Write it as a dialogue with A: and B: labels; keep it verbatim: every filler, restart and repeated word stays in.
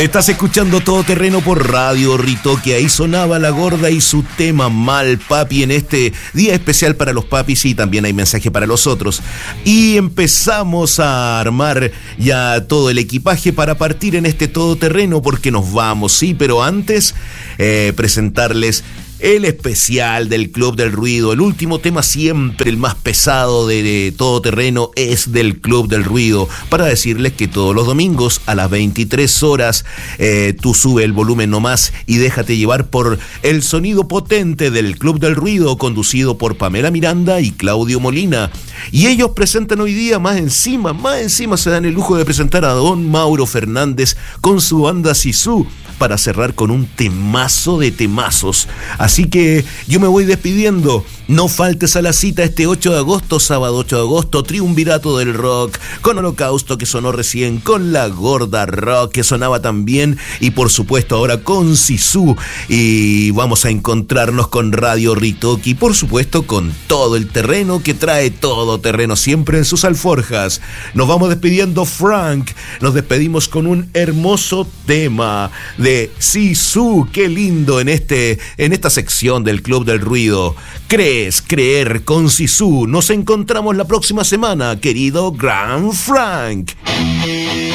A: Estás escuchando Todo Terreno por Radio Ritoque. Ahí sonaba La Gorda y su tema Mal Papi en este día especial para los papis, y también hay mensaje para los otros. Y empezamos a armar ya todo el equipaje para partir en este Todo Terreno, porque nos vamos, sí, pero antes eh, presentarles el especial del Club del Ruido. El último tema, siempre el más pesado de, de Todo Terreno, es del Club del Ruido, para decirles que todos los domingos a las veintitrés horas eh, tú sube el volumen nomás y déjate llevar por el sonido potente del Club del Ruido, conducido por Pamela Miranda y Claudio Molina. Y ellos presentan hoy día, más encima, más encima se dan el lujo de presentar a don Mauro Fernández con su banda Sisu, para cerrar con un temazo de temazos. Así que yo me voy despidiendo. No faltes a la cita este ocho de agosto, sábado ocho de agosto, Triunvirato del Rock, con Holocausto, que sonó recién, con La Gorda Rock, que sonaba también, y por supuesto ahora con Sisu. Y vamos a encontrarnos con Radio Ritoque, y por supuesto con Todo el Terreno, que trae Todo Terreno siempre en sus alforjas. Nos vamos despidiendo, Frank. Nos despedimos con un hermoso tema de Sisu. Qué lindo en, este, en esta sección del Club del Ruido. Crees creer con Sisu. Nos encontramos la próxima semana, querido Gran Frank.